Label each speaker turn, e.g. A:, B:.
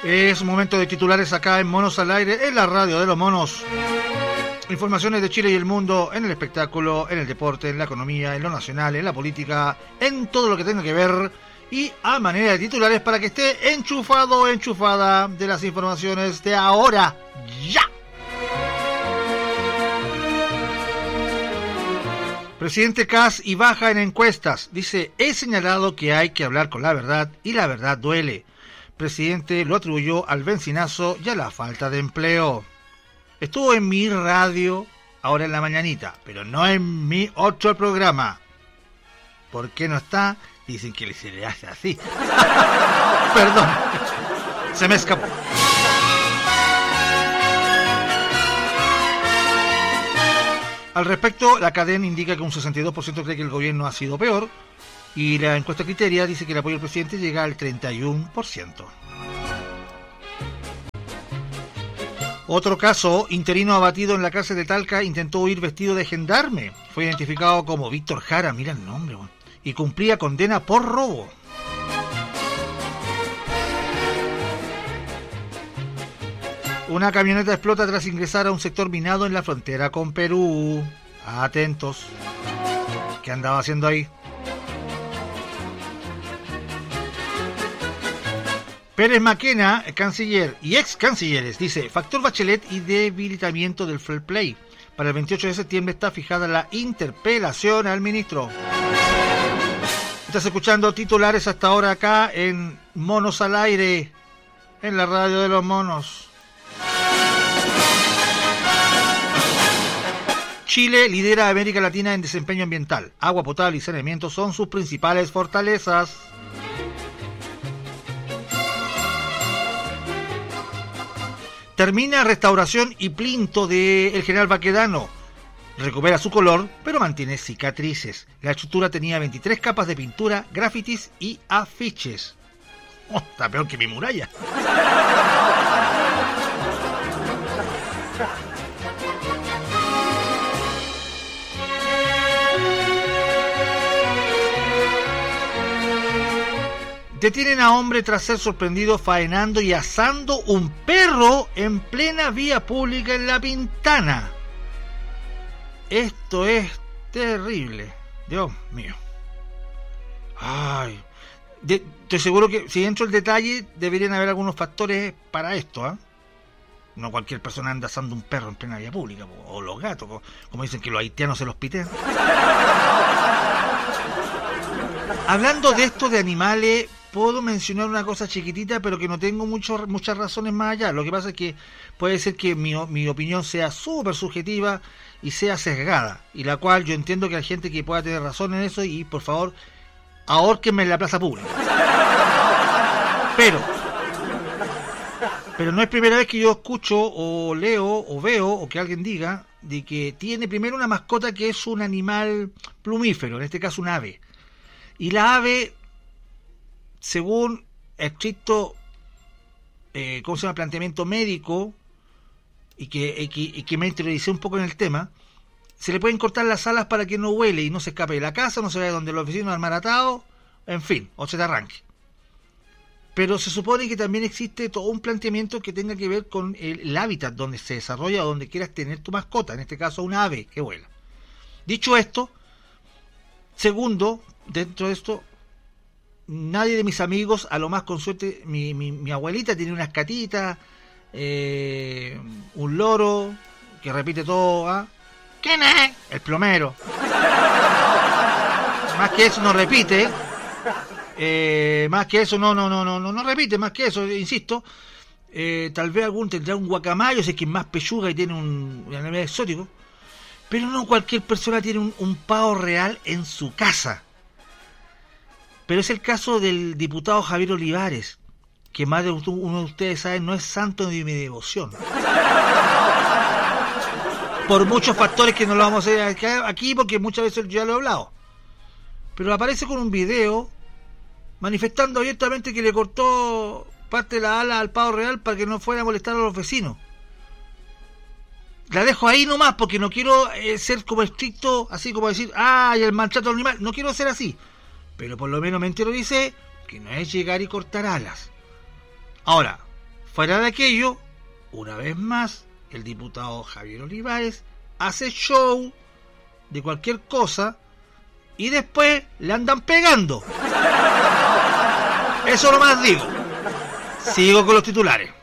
A: Es un momento de titulares acá en Monos al Aire, en la radio de los monos. Informaciones de Chile y el mundo, en el espectáculo, en el deporte, en la economía, en lo nacional, en la política, en todo lo que tenga que ver. Y a manera de titulares para que esté enchufado o enchufada de las informaciones de ahora, ya. Presidente Kast y baja en encuestas. Dice, he señalado que hay que hablar con la verdad y la verdad duele. Presidente lo atribuyó al bencinazo y a la falta de empleo. Estuvo en mi radio ahora en la mañanita, pero no en mi otro programa. ¿Por qué no está? Dicen que se le hace así. Perdón, se me escapó. Al respecto, la cadena indica que un 62% cree que el gobierno ha sido peor. Y la encuesta Criteria dice que el apoyo al presidente llega al 31%. Otro caso, interino abatido en la cárcel de Talca intentó huir vestido de gendarme. Fue identificado como Víctor Jara, mira el nombre, y cumplía condena por robo. Una camioneta explota tras ingresar a un sector minado en la frontera con Perú. Atentos. ¿Qué andaba haciendo ahí? Pérez Maquena, canciller y ex cancilleres, dice, factor Bachelet y debilitamiento del fair play. Para el 28 de septiembre está fijada la interpelación al ministro. Estás escuchando titulares hasta ahora acá en Monos al Aire, en la radio de los monos. Chile lidera a América Latina en desempeño ambiental. Agua potable y saneamiento son sus principales fortalezas. Termina restauración y plinto de El General Baquedano. Recupera su color, pero mantiene cicatrices. La estructura tenía 23 capas de pintura, grafitis y afiches. Oh, está peor que mi muralla. Detienen a hombre tras ser sorprendido faenando y asando un perro en plena vía pública en La Pintana. Esto es terrible. Dios mío. Ay. Estoy seguro que si entro el detalle deberían haber algunos factores para esto, ¿eh? No cualquier persona anda asando un perro en plena vía pública, o los gatos, como dicen que los haitianos se los pitean. Hablando de esto de animales, puedo mencionar una cosa chiquitita, pero que no tengo muchas razones más allá. Lo que pasa es que puede ser que mi opinión sea súper subjetiva y sea sesgada, y la cual yo entiendo que hay gente que pueda tener razón en eso, y por favor, ahórquenme en la plaza pública. Pero no es primera vez que yo escucho o leo o veo o que alguien diga de que tiene primero una mascota que es un animal plumífero, en este caso un ave. Y la ave, según estricto planteamiento médico, y que me interioricé un poco en el tema, se le pueden cortar las alas para que no huele y no se escape de la casa, no se vaya donde los vecinos almaratados, en fin, o se te arranque. Pero se supone que también existe todo un planteamiento que tenga que ver con el hábitat donde se desarrolla o donde quieras tener tu mascota, en este caso una ave que vuela. Dicho esto, segundo, dentro de esto, nadie de mis amigos, a lo más con suerte, mi abuelita tiene unas catitas, un loro que repite todo, ¿ah? ¿Quién es? El plomero. Más que eso no repite. Más que eso no repite, más que eso, insisto. Tal vez algún tendrá un guacamayo, si es que es más pechuga y tiene un animal exótico. Pero no cualquier persona tiene un pavo real en su casa. Pero es el caso del diputado Javier Olivares, que más de uno de ustedes sabe, no es santo de mi devoción. Por muchos factores que no lo vamos a hacer aquí, porque muchas veces ya lo he hablado. Pero aparece con un video manifestando abiertamente que le cortó parte de la ala al pavo real para que no fuera a molestar a los vecinos. La dejo ahí nomás porque no quiero ser como estricto, así como decir, ¡ay, el maltrato al animal! No quiero ser así. Pero por lo menos me interioricé que no es llegar y cortar alas. Ahora, Fuera de aquello, una vez más, el diputado Javier Olivares hace show de cualquier cosa y después le andan pegando. Eso lo más digo. Sigo con los titulares.